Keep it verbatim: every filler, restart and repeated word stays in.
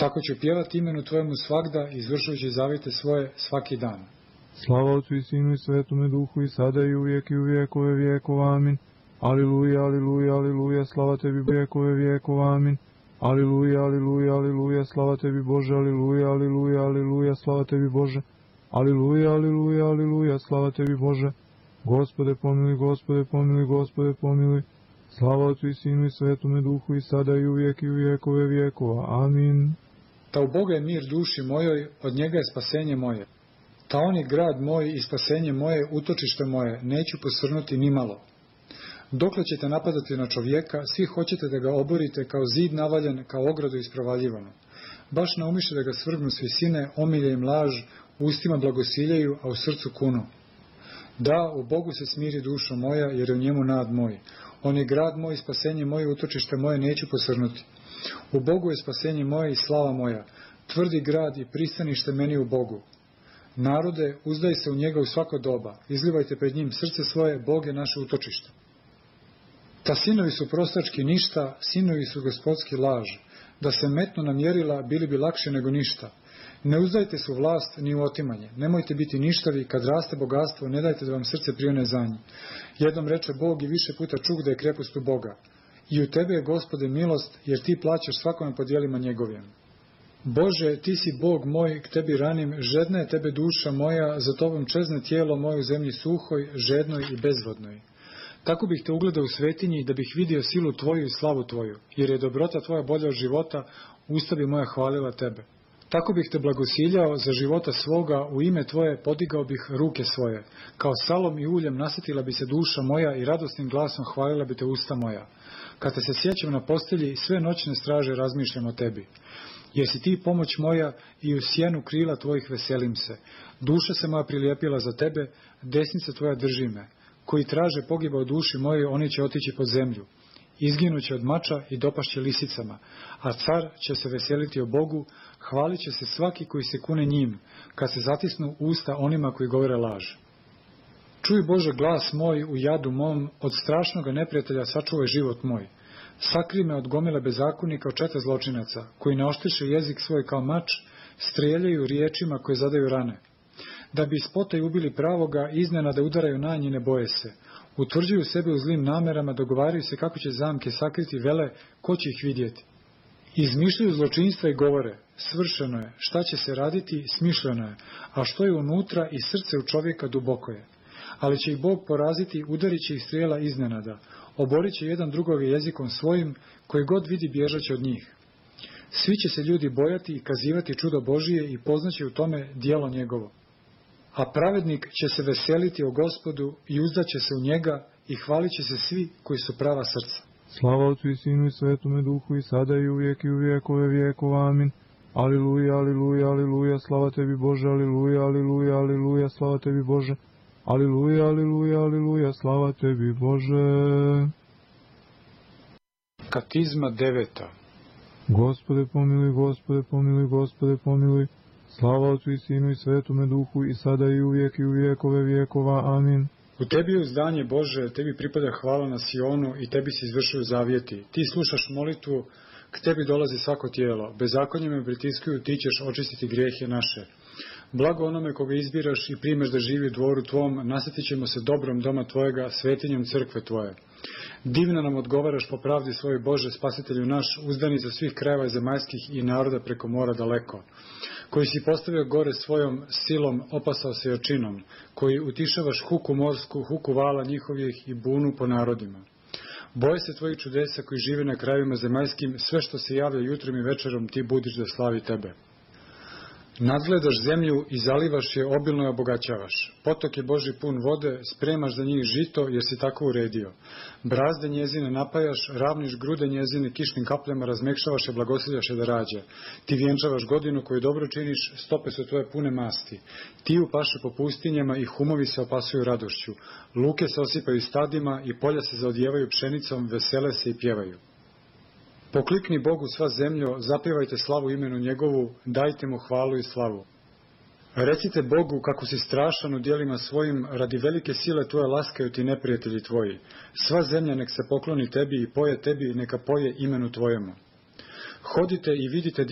Tako ću pjevati imenu tvojemu svagda, izvršujući zavjete svoje svaki dan. Slava Otcu i Sinu i Svetome Duhu, i sada i uvijek i u vijekove vijekova. Amin. Aliluja, aliluja, aliluja, slava tebi vijekove vijekova. Amin. Aliluja, aliluja, aliluja, slava tebi Bože, aliluja, aliluja, aliluja, slava tebi Bože. Aliluja, aliluja, aliluja, slava tebi Bože. Gospode pomiluj, Gospode pomiluj, Gospode pomiluj. Slava Otcu i Sinu i Svetome Duhu, i sada i uvijek i u vijekove vijekova. Amin. Ta u Boga je mir duši mojoj, od njega je spasenje moje. Ta on je grad moj i spasenje moje, utočište moje, neću posrnuti ni malo. Dokle ćete napadati na čovjeka, svi hoćete da ga oborite kao zid navaljen, kao ogradu isprovaljivanu. Baš naumiše da ga svrgnu s visine, omilje im laž, ustima blagosiljaju, a u srcu kunu. Da, u Bogu se smiri dušo moja, jer je u njemu nad moj. On je grad moj, spasenje moje, utočište moje, neću posrnuti. U Bogu je spasenje moje i slava moja, tvrdi grad i pristanište meni u Bogu. Narode, uzdaj se u njega u svako doba, izlivajte pred njim srce svoje, Bog je naše utočište. Ta sinovi su prostački ništa, sinovi su gospodski laž. Da se metnu na mjerila, bili bi lakše nego ništa. Ne uzdajte se u vlast ni u otimanje. Nemojte biti ništavi, kad raste bogatstvo, ne dajte da vam srce prione za njim. Jednom reče Bog i više puta čuh da je krepost u Boga. I u tebe je, Gospode, milost, jer ti plaćaš svakome po djelima njegovim. Bože, ti si Bog moj, k tebi ranim, žedna je tebe duša moja, za tobom čezne tijelo moje u zemlji suhoj, žednoj i bezvodnoj. Tako bih te ugledao u svetinji, da bih vidio silu tvoju i slavu tvoju, jer je dobrota tvoja bolja od života, usta bi moja hvalila tebe. Tako bih te blagosiljao za života svoga, u ime tvoje podigao bih ruke svoje. Kao salom i uljem nasjetila bi se duša moja i radosnim glasom hvalila bi te usta moja. Kad te se sjećam na postelji, sve noćne straže razmišljam o tebi. Jesi ti pomoć moja i u sjenu krila tvojih veselim se. Duša se moja prilijepila za tebe, desnica tvoja drži me. Koji traže pogiba u duši mojoj, oni će otići pod zemlju. Izginuće od mača i dopašće lisicama, a car će se veseliti o Bogu, hvalit će se svaki koji se kune njim, kad se zatisnu usta onima koji govore laž. Čuj Bože glas moj u jadu mom, od strašnoga neprijatelja sačuvaj život moj. Sakri me od gomile bezakonika, od čete zločinaca, koji naoštriše jezik svoj kao mač, strijeljaju riječima koje zadaju rane. Da bi ispotaju ubili pravoga, iznenada udaraju na nje, ne boje se. Utvrđuju sebe u zlim namerama, dogovaraju se kako će zamke sakriti, vele, ko će ih vidjeti. Izmišljaju zločinstva i govore, svršeno je, šta će se raditi, smišljeno je, a što je unutra i srce u čovjeka duboko je. Ali će ih Bog poraziti, udarit će ih strijela iznenada, oborit će jedan drugoga jezikom svojim, koji god vidi bježaće od njih. Svi će se ljudi bojati i kazivati čudo Božije i poznaće u tome djelo njegovo. A pravednik će se veseliti o Gospodu i uzdaće se u njega i hvalit će se svi koji su prava srca. Slava Otcu i Sinu i Svetome Duhu, i sada i uvijek i u vijekove vijekova. Amin. Aliluja, aliluja, aliluja, slava tebi Bože, aliluja, aliluja, aliluja, slava tebi Bože. Aliluja, aliluja, aliluja, slava tebi Bože. Katizma deveta. Gospode pomiluj, Gospode pomiluj, Gospode pomiluj. Slava Otcu i Sinu i Svetome Duhu, i sada i uvijek i u vijekove vijekova. Amin. U tebi je uzdanje Bože, tebi pripada hvala na Sionu i tebi se izvršuju zavjeti. Ti slušaš molitvu, k tebi dolazi svako tijelo. Bezakonjem me pritiskuju, ti ćeš očistiti grijehe naše. Blago onome koga izbiraš i primeš da živi u dvoru tvom, nasjetit ćemo se dobrom doma tvojega, svetinjem crkve tvoje. Divno nam odgovaraš po pravdi svoj Bože, spasitelju naš, uzdanica svih krajeva zemaljskih i naroda preko mora daleko. Koji si postavio gore svojom silom, opasao se očinom, koji utišavaš huku morsku, huku vala njihovih i bunu po narodima. Boje se tvojih čudesa koji žive na krajevima zemaljskim, sve što se javlja jutrom i večerom ti budiš da slavi tebe. Nadgledaš zemlju i zalivaš je, obilno je obogaćavaš. Potok je Boži pun vode, spremaš za njih žito jer si tako uredio. Brazde njezine napajaš, ravniš grude njezine kišnim kapljama, razmekšavaš je, blagosiljaš je da rađa. Ti vjenčavaš godinu koju dobro činiš, stope su tvoje pune masti. Ti upaše po pustinjama i humovi se opasuju radošću. Luke se osipaju stadima i polja se zaodjevaju pšenicom, vesele se i pjevaju. Poklikni Bogu sva zemljo, zapjevajte slavu imenu njegovu, dajte mu hvalu i slavu. Recite Bogu kako si strašan u djelima svojim, radi velike sile tvoje laskaju ti neprijatelji tvoji. Sva zemlja nek se pokloni tebi i poje tebi, neka poje imenu tvojemu. Hodite i vidite